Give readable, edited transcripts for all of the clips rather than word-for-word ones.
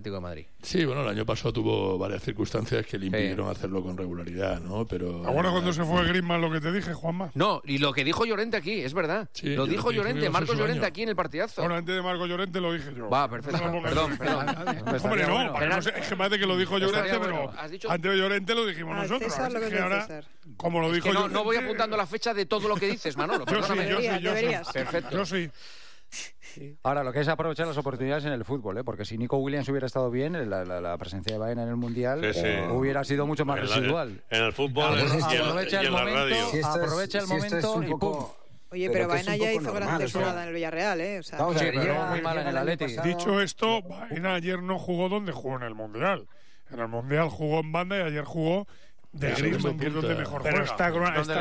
Atlético de Madrid. Sí, bueno, el año pasado tuvo varias circunstancias que le impidieron hacerlo con regularidad, ¿no? Pero ahora cuando se fue Griezmann, lo que te dije, Juanma. No, y lo que dijo Llorente aquí, es verdad. Sí, lo dijo Llorente, Marcos Llorente año. aquí en el partidazo. Bueno, antes de Marco Llorente lo dije yo. Va, perfecto. Perdón. Hombre, no, es que parece que lo dijo Llorente, pero antes de Llorente lo dijimos nosotros. César, lo que Es que es ahora, César. como lo dijo Llorente... No voy apuntando la fecha de todo lo que dices, Manolo. Yo sí. Deberías. Perfecto. Yo sí. Ahora, lo que es aprovechar las oportunidades en el fútbol, ¿eh? Porque si Nico Williams hubiera estado bien, la presencia de Baena en el Mundial hubiera sido mucho más residual. En el fútbol Aprovecha y el en la radio. momento, aprovecha el momento y pum. Oye, pero Baena ya hizo gran temporada en el Villarreal, ¿eh? O sea, Sí, pero muy mal en el Atleti. Dicho esto, Baena ayer no jugó donde jugó en el Mundial. En el Mundial jugó en banda y ayer jugó de Griezmann, que es donde mejor juega. Pero está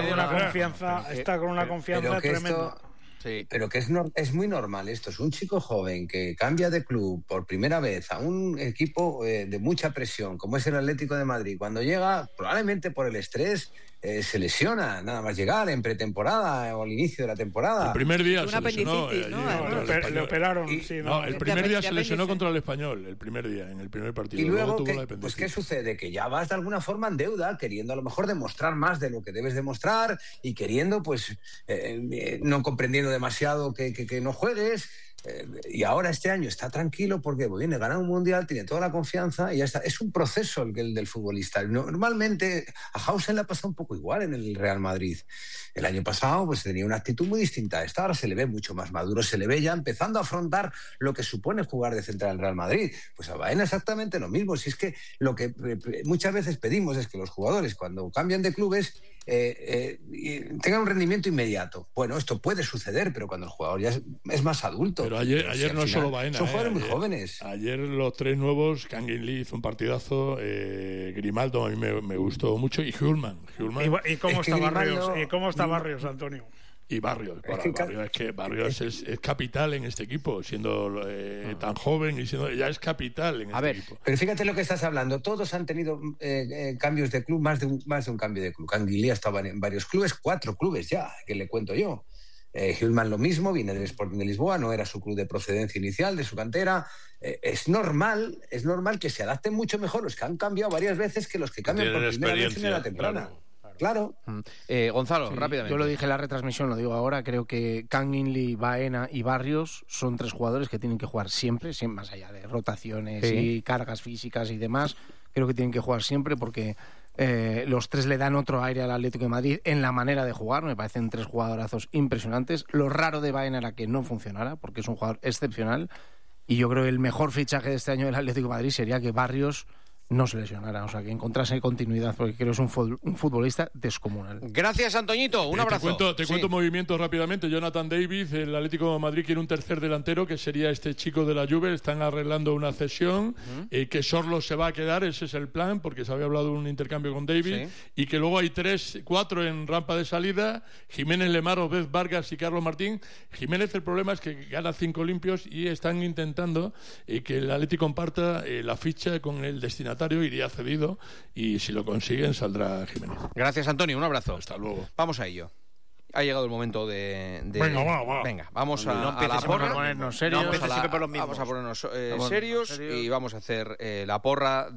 con una confianza tremenda. Sí. Pero que es muy normal esto. Es un chico joven que cambia de club por primera vez a un equipo de mucha presión, como es el Atlético de Madrid. Cuando llega, probablemente por el estrés, se lesiona nada más llegar en pretemporada o al inicio de la temporada. El primer día un se lesionó. apendicitis, ¿no? Le operaron, sí, ¿no? No, el primer día se lesionó contra el Español, el primer día, en el primer partido. Y luego, tuvo la pues, apendicitis. ¿qué sucede? Que ya vas de alguna forma en deuda, queriendo a lo mejor demostrar más de lo que debes demostrar y queriendo, pues, no comprendiendo demasiado que no juegues. Y ahora este año está tranquilo porque viene a ganar un mundial, tiene toda la confianza y ya está. Es un proceso el del futbolista. Normalmente a Hausen le ha pasado un poco igual en el Real Madrid. El año pasado pues tenía una actitud muy distinta a esta. Ahora se le ve mucho más maduro, se le ve ya empezando a afrontar lo que supone jugar de central en el Real Madrid. Pues a Baena exactamente lo mismo. Si es que lo que muchas veces pedimos es que los jugadores cuando cambian de clubes tengan un rendimiento inmediato. Bueno, esto puede suceder, pero cuando el jugador ya es más adulto. Pero ayer no es solo Baena. Son jugadores muy jóvenes. Ayer los tres nuevos, Kangin Lee hizo un partidazo, Grimaldo a mí me gustó mucho, y Hjulman. ¿Y cómo está Barrios? ¿Y cómo está Barrios, Antonio? Y Barrios. Barrios es capital en este equipo, siendo tan joven y siendo ya es capital en este equipo. Pero fíjate lo que estás hablando. Todos han tenido cambios de club, más de un cambio de club. Kangin Lee estaba en varios clubes, 4 clubes ya, que le cuento yo. Hjulman lo mismo, viene del Sporting de Lisboa, no era su club de procedencia inicial, de su cantera. Es normal que se adapten mucho mejor los que han cambiado varias veces que los que cambian por primera vez en la temprana. Claro. Gonzalo, rápidamente. Yo lo dije en la retransmisión, lo digo ahora. Creo que Kangin Lee, Baena y Barrios son 3 jugadores que tienen que jugar siempre, más allá de rotaciones y cargas físicas y demás. Creo que tienen que jugar siempre porque los 3 le dan otro aire al Atlético de Madrid en la manera de jugar. Me parecen 3 jugadorazos impresionantes. Lo raro de Baena era que no funcionara, porque es un jugador excepcional. Y yo creo que el mejor fichaje de este año del Atlético de Madrid sería que Barrios no se lesionara, o sea, que encontrase continuidad, porque creo que es un futbolista descomunal. Gracias, Antoñito, un abrazo. Te cuento movimientos rápidamente. Jonathan David, el Atlético de Madrid quiere un tercer delantero, que sería este chico de la Juve. Están arreglando una cesión, que Sorlo se va a quedar, ese es el plan, porque se había hablado de un intercambio con David, y que luego hay 4 en rampa de salida: Jiménez, Lemar, Obed, Vargas y Carlos Martín. Jiménez, el problema es que gana 5 limpios y están intentando que el Atlético comparta la ficha con el destinatario. Iría cedido y si lo consiguen saldrá Jiménez. Gracias, Antonio, un abrazo. Hasta luego. Vamos a ello. Ha llegado el momento de... Venga, vamos a la porra. A ponernos serios. Vamos a ponernos serios y vamos a hacer la porra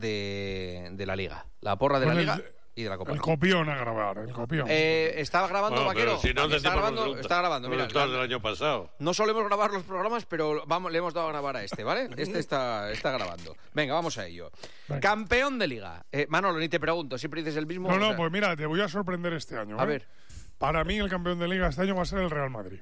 de la Liga. La porra de la Liga y de la Copa. El copión a grabar, el copión. ¿Estaba grabando, Vaquero? Si no, está grabando. Mira, del año pasado. No solemos grabar los programas, pero le hemos dado a grabar a este, ¿vale? Este está grabando. Venga, vamos a ello. Venga. Campeón de Liga. Manolo, ni te pregunto, siempre dices el mismo. No, pues mira, te voy a sorprender este año. A ver. Para mí el campeón de Liga este año va a ser el Real Madrid.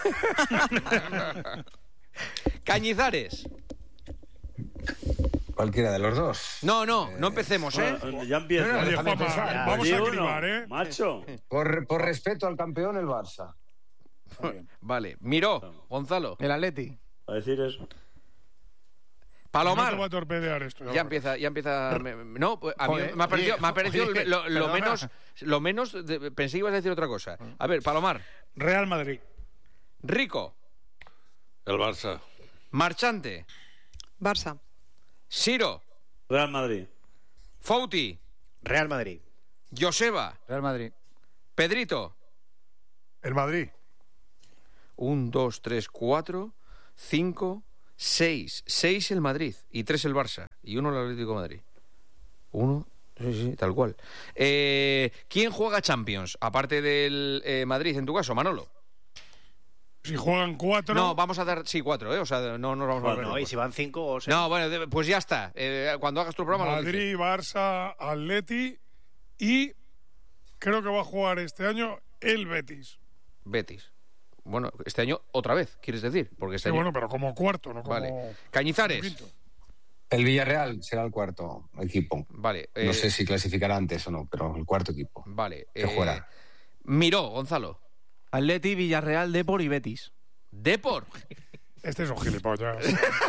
Cañizares. Cualquiera de los dos. No empecemos, ¿eh? Ya empieza. Oye, Juanma, vamos a cribar, ¿eh? Macho. Por respeto al campeón, el Barça. Vale. Miró, Gonzalo. El Atleti. A decir eso. Palomar. No te va a torpedear esto. Ya empieza. No, pues a mí me ha parecido lo menos. Pensé que ibas a decir otra cosa. A ver, Palomar. Real Madrid. Rico. El Barça. Marchante. Barça. Siro. Real Madrid. Fouti. Real Madrid. Joseba. Real Madrid. Pedrito. El Madrid. 1, 2, 3, 4, 5, 6. 6 el Madrid y 3 el Barça. y uno el Atlético de Madrid. Uno, sí, tal cual. ¿Quién juega Champions? Aparte del Madrid, en tu caso, Manolo. Si juegan 4... No, vamos a dar, 4, ¿eh? O sea, no nos vamos a volver. No, y si van 5 o 6. No, bueno, pues ya está. Cuando hagas tu programa lo Madrid, dices. Barça, Atleti y creo que va a jugar este año el Betis. Betis. Bueno, este año otra vez, ¿quieres decir? Porque este Sí, año... bueno, pero como cuarto, no como... Vale. Cañizares. El Villarreal será el cuarto equipo. Vale. No sé si clasificará antes o no, pero el cuarto equipo. Vale. Que juega. Miró, Gonzalo. Atleti, Villarreal, Depor y Betis. ¿Depor? Este es un gilipollas.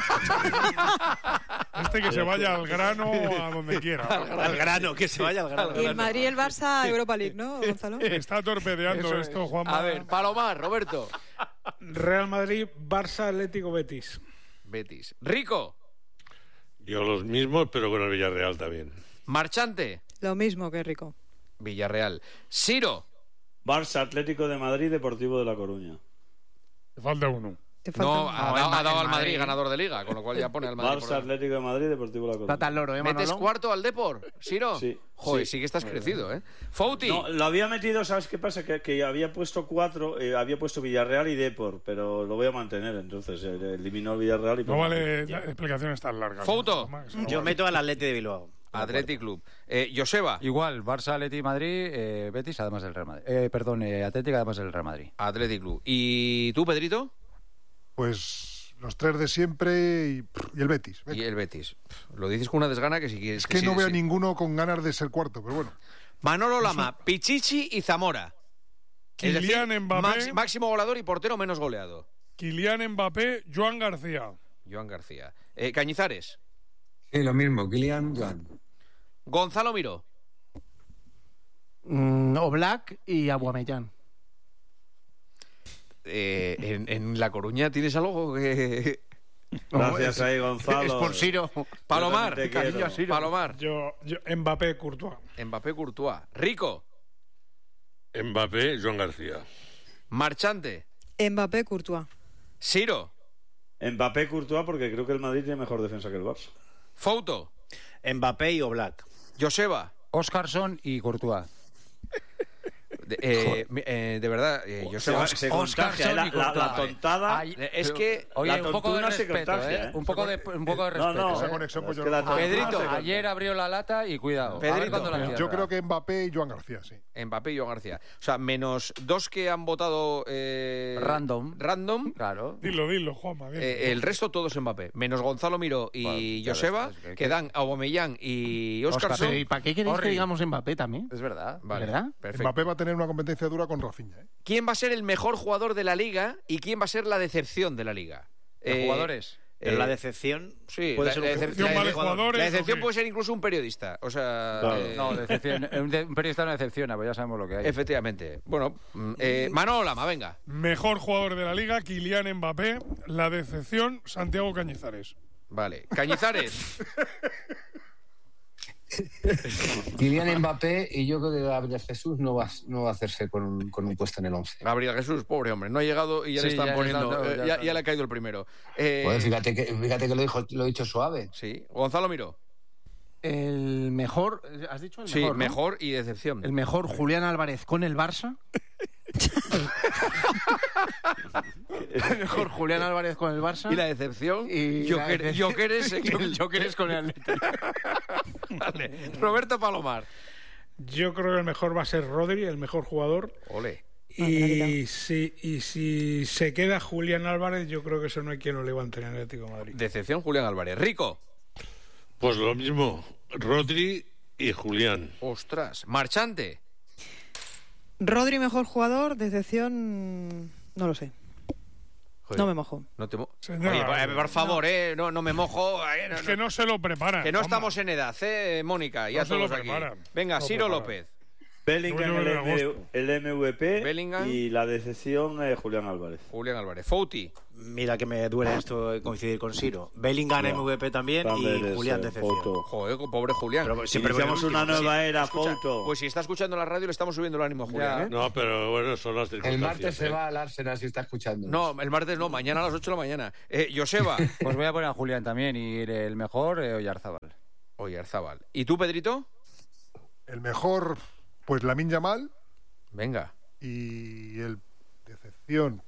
Este que se vaya al grano a donde quiera. Al grano, que se vaya al grano. Y el Madrid y el Barça, Europa League, ¿no, Gonzalo? Está torpedeando esto, Juanma. A ver, Palomar, Roberto. Real Madrid, Barça, Atlético, Betis. Betis. Rico. Yo los mismos, pero con el Villarreal también. Marchante. Lo mismo que Rico. Villarreal. Siro. Barça, Atlético de Madrid, Deportivo de La Coruña. Te falta uno. No, ha dado al Madrid ganador de Liga, con lo cual ya pone al Madrid. Barça, Atlético de Madrid, Deportivo de La Coruña. Tata al loro, ¿Metes Manolo? cuarto al Depor, Siro? Sí. Joder, sí que estás crecido, ¿eh? Fouti. No, lo había metido, ¿sabes qué pasa? Que había puesto 4, había puesto Villarreal y Depor, pero lo voy a mantener, entonces eliminó el Villarreal y... No vale explicaciones tan largas. Fouto. Yo meto al Atleti de Bilbao. Athletic Club. Joseba. Igual, Barça, Atleti, Madrid, Betis, además del Real Madrid. Atlético, además del Real Madrid. Athletic Club. ¿Y tú, Pedrito? Pues los 3 de siempre y el Betis. Y el Betis. Lo dices con una desgana que si quieres... Es que no veo a ninguno con ganas de ser cuarto, pero bueno. Manolo Lama, Pichichi y Zamora. Kylian Mbappé. Máximo goleador y portero menos goleado. Kylian Mbappé, Joan García. Joan García. Cañizares. Sí, lo mismo, Kylian, Joan. Gonzalo Miró. Oblak y Aubameyang. En La Coruña tienes algo que... Gracias ahí, Gonzalo. Es por Siro. Palomar. Cariño a Siro. Palomar. Yo Mbappé, Courtois. Mbappé, Courtois. Rico. Mbappé, Joan García. Marchante. Mbappé, Courtois. Siro. Mbappé, Courtois, porque creo que el Madrid tiene mejor defensa que el Barça. Fouto. Mbappé y Oblak. Joseba. Oscarson y Courtois. De verdad, Joseba. Se contagia la tontada. Es que... Oye, un poco de tontuna se respeto, contagia, ¿eh? Un poco de respeto. No, Esa conexión es con que la Jordi. Pedrito. Ayer abrió la lata y cuidado. Pedrito. A ver cuándo la cierra. Yo creo que Mbappé y Joan García, sí. Mbappé y Joan García. O sea, menos 2 que han votado... Random. Claro. Dilo, Juanma. Bien. El resto todos Mbappé. Menos Gonzalo Miró y Bueno, Joseba, ya ves, que dan Aubameyang y Oscarson. ¿Y para qué queréis que digamos Mbappé también? Es verdad. Vale, ¿Verdad? perfecto. Mbappé va a tener una competencia dura con Rafinha, ¿eh? ¿Quién va a ser el mejor jugador de la Liga y quién va a ser la decepción de la Liga? ¿Los jugadores? Pero la decepción Sí, puede la ser decepción vale jugadores. La decepción ¿o qué? puede ser incluso un periodista. O sea, Claro. No, decepción. Un periodista no decepciona, pues ya sabemos lo que hay. efectivamente. Bueno, Manolo Lama, venga. Mejor jugador de la liga, Kylian Mbappé. La decepción, Santiago Cañizares. Vale. Cañizares. Kylian Mbappé y yo creo que Gabriel Jesús no va a hacerse con un puesto en el 11. Gabriel Jesús, pobre hombre, no ha llegado y ya le Sí, están ya poniendo. está, Ya le ha caído el primero. Pues fíjate que lo he dicho suave. Sí. Gonzalo Miró. El mejor, ¿has dicho el mejor? Sí, ¿no? mejor y decepción. El mejor, Julián Álvarez con el Barça. El mejor, Julián Álvarez con el Barça. Y la decepción, Jokeres con el Atlético. Vale. Roberto Palomar. Yo creo que el mejor va a ser Rodri, el mejor jugador. Ole. Y si se queda Julián Álvarez, yo creo que eso no hay quien lo levante en el Atlético de Madrid. Decepción, Julián Álvarez. Rico. Pues lo mismo, Rodri y Julián. Ostras. Marchante. Rodri, mejor jugador. Decepción, no lo sé. Joder. No me mojo. No te Señora, Oye, por favor, no me mojo. Es que no se lo preparan. Que no Juanma. estamos en edad, Mónica, ya No se lo todos aquí. preparan. Venga, No Ciro preparan. López. Bellingham, No, yo en el MVP. Bellingham. Y la decepción, Julián Álvarez. Julián Álvarez. Fouti. Mira que me duele esto coincidir con Siro. Bellingham No. MVP también También y es, Julián decepción. Foto. Joder, pobre Julián. Pero siempre Iniciamos una nueva era, Escucha, Foto. pues si está escuchando la radio le estamos subiendo el ánimo a Julián, ¿eh? No, pero bueno, son las El circunstancias. martes se va al Arsenal si está escuchando. No, el martes no, mañana a las 8 de la mañana. Joseba. Pues voy a poner a Julián también y el mejor, Oyarzábal. Oyarzábal. ¿Y tú, Pedrito? El mejor, pues Lamine Yamal. Venga. Y el decepción.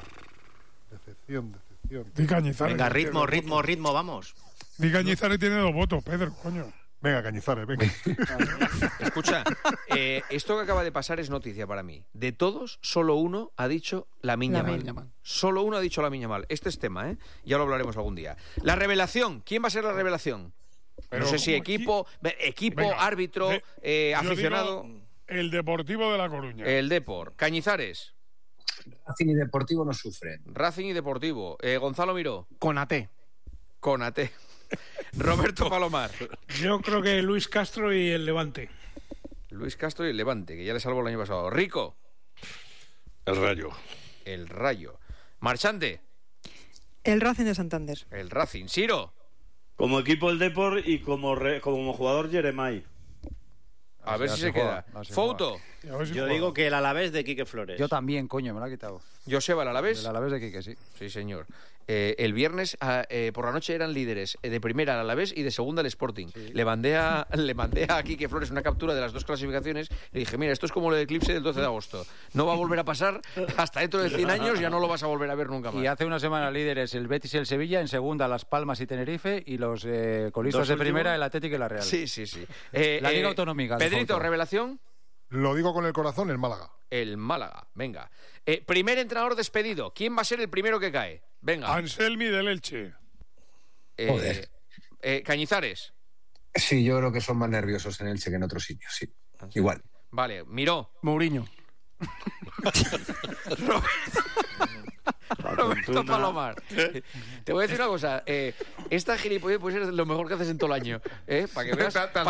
Di Cañizares. Venga, ritmo, vamos. Di Cañizares tiene 2 votos, Pedro, coño. Venga, Cañizares, venga. Escucha, esto que acaba de pasar es noticia para mí. De todos, solo uno ha dicho Lamine Yamal. Solo uno ha dicho Lamine Yamal. Este es tema, ¿eh? Ya lo hablaremos algún día. La revelación. ¿Quién va a ser la revelación? Pero, no sé si equipo, venga, árbitro, aficionado. Digo, el Deportivo de La Coruña. El Depor. Cañizares. Racing y Deportivo no sufren. Racing y Deportivo. Gonzalo Miró. Conate. Roberto Palomar. Yo creo que Luis Castro y el Levante. Luis Castro y el Levante, que ya le salvó el año pasado. Rico. El Rayo. Marchante. El Racing de Santander. El Racing. Siro. Como equipo el Depor y como jugador Jeremai. A ver si se queda. Fouto. Yo digo que el Alavés de Quique Flores. Yo también, coño, me lo ha quitado. Joseba, el Alavés. El Alavés de Quique, sí. Sí, señor. El viernes por la noche eran líderes de primera el Alavés y de segunda el Sporting. Sí. Le mandé a Quique Flores una captura de las 2 clasificaciones y le dije, mira, esto es como el eclipse del 12 de agosto. No va a volver a pasar hasta dentro de 100 años, ya no lo vas a volver a ver nunca más. Y hace una semana líderes el Betis y el Sevilla, en segunda Las Palmas y Tenerife, y los colistas de primera el Atlético y la Real. Sí. La Liga Autonómica. Pedrito, revelación. Lo digo con el corazón, el Málaga. El Málaga, venga. Primer entrenador despedido. ¿Quién va a ser el primero que cae? Venga. Anselmi del Elche. Joder. Cañizares. Sí, yo creo que son más nerviosos en Elche que en otros sitios, sí. Igual. Vale, Miró. Mourinho. Roberto Palomar. Te voy a decir una cosa. Esta gilipollez puede ser lo mejor que haces en todo el año. Para que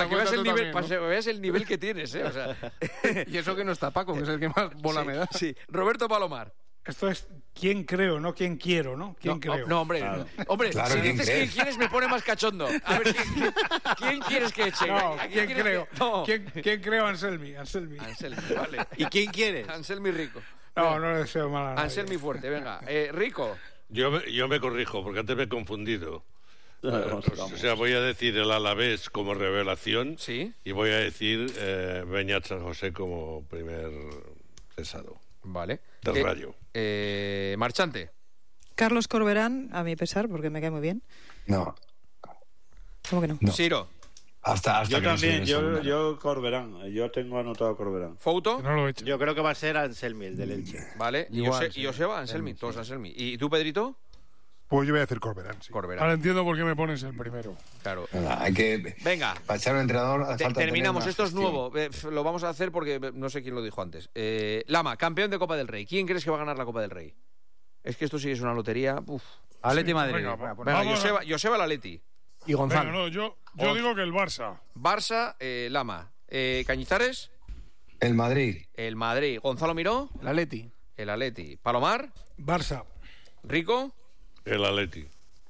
veas el nivel que tienes. O sea. Y eso que no está Paco, que es el que más bola me da. Sí. Roberto Palomar. Esto es quién creo, no quién quiero, ¿no? ¿Quién creo? No, hombre. Claro. Hombre, Claro, si ¿quién dices quién quieres me pone más cachondo. A ver, ¿quién quieres que eche? No, ¿quién creo? No. ¿Quién creo? Anselmi, vale. ¿Y quién quieres? Anselmi Rico. No le deseo mal a nadie. Anselmi fuerte, venga. Rico. Yo me corrijo, porque antes me he confundido. O sea, voy a decir el Alavés como revelación. Sí. Y voy a decir Beñat San José como primer cesado. Vale. Del Rayo. Marchante. Carlos Corberán, a mi pesar, porque me cae muy bien. No. ¿Cómo que no? Siro. Hasta yo que también, no yo Corberán. Yo tengo anotado Corberán. Fouto. No lo he hecho. Yo creo que va a ser Anselmi, el del Elche. Vale. Igual, y Joseba, Anselmi. Todos Anselmi. ¿Y tú, Pedrito? Pues yo voy a decir Corberán, sí. Ahora entiendo por qué me pones el primero. Claro. Hay que... Venga. Para echar un entrenador hace falta Terminamos. tener Esto es gestión. nuevo. Lo vamos a hacer porque no sé quién lo dijo antes. Lama, campeón de Copa del Rey. ¿Quién crees que va a ganar la Copa del Rey? Es que esto sí es una lotería. Atleti Madrid. Venga, Venga, Joseba el Atleti. Y Gonzalo. Venga, no, yo digo que el Barça. Barça, Lama. Cañizares. El Madrid. El Madrid. Gonzalo Miró. El Atleti. El Atleti. Palomar. Barça. Rico. El Atleti.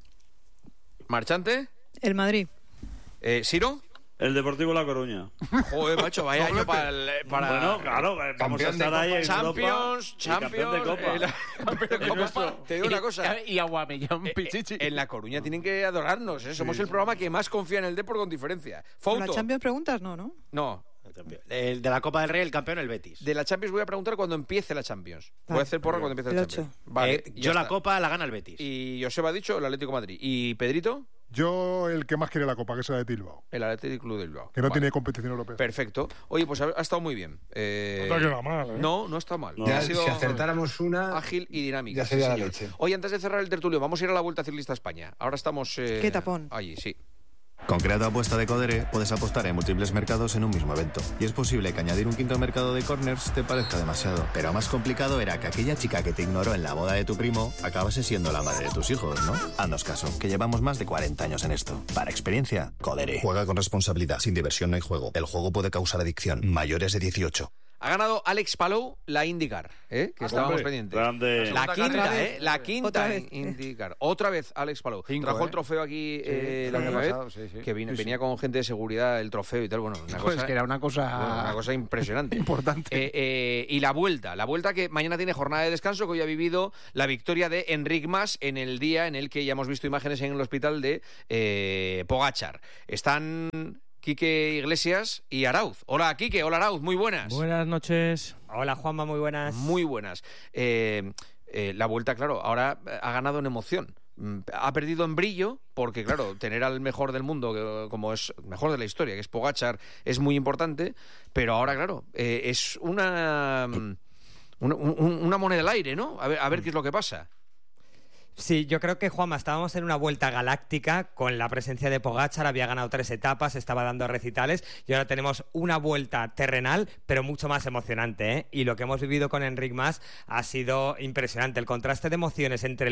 Marchante. El Madrid. Siro. El Deportivo La Coruña. Joder, macho, vaya año para... Bueno, claro, vamos a estar ahí en Champions, campeón de Copa. Campeón de Copa. Te digo una cosa. Y Aguamellán Pichichi. En La Coruña tienen que adorarnos. Somos el programa que más confía en el Depor con diferencia. ¿La Fouto. Champions preguntas? No. No. El de la Copa del Rey, el campeón, el Betis. De la Champions voy a preguntar cuando empiece la Champions. Voy a hacer porra cuando empiece la El Champions. 8. Vale, Yo la Copa la gana el Betis. Y Joseba ha dicho el Atlético de Madrid. ¿Y Pedrito? Yo el que más quiere la Copa, que es la de Bilbao. El Atlético Club de Bilbao. Que no tiene competición europea. Perfecto. Oye, pues ha estado muy bien. No te ha quedado mal, ¿eh? No ha estado mal. Ya, Ha sido si acertáramos una... ágil y dinámica. Ya sería sí, la señor. leche. Oye, antes de cerrar el tertulio, vamos a ir a la Vuelta Ciclista a España. Ahora estamos... Qué tapón. Allí, sí. Con Creato Apuesta de Codere puedes apostar en múltiples mercados en un mismo evento. Y es posible que añadir un quinto mercado de corners te parezca demasiado. Pero más complicado era que aquella chica que te ignoró en la boda de tu primo acabase siendo la madre de tus hijos, ¿no? Haznos caso, que llevamos más de 40 años en esto. Para experiencia, Codere. Juega con responsabilidad. Sin diversión no hay juego. El juego puede causar adicción. Mayores de 18. Ha ganado Alex Palou la IndyCar, que estábamos pendientes. Grande. La quinta Otra vez. IndyCar. Otra vez Alex Palou. Trajo el trofeo aquí la última vez, que venía con gente de seguridad el trofeo y tal. Bueno, una cosa, Es que era una cosa impresionante. Importante. Y la vuelta que mañana tiene jornada de descanso, que hoy ha vivido la victoria de Enric Mas en el día en el que ya hemos visto imágenes en el hospital de Pogačar. Están Quique Iglesias y Arauz. Hola, Quique. Hola, Arauz. Muy buenas. Buenas noches. Hola, Juanma. Muy buenas. Muy buenas. La Vuelta, claro, ahora ha ganado en emoción. Ha perdido en brillo, porque claro, tener al mejor del mundo, como es mejor de la historia, que es Pogačar, es muy importante, pero ahora, claro, es una moneda al aire, ¿no? A ver qué es lo que pasa. Sí, yo creo que, Juanma, estábamos en una vuelta galáctica con la presencia de Pogačar, había ganado 3 etapas, estaba dando recitales, y ahora tenemos una vuelta terrenal, pero mucho más emocionante, ¿eh? Y lo que hemos vivido con Enric Mas ha sido impresionante. El contraste de emociones entre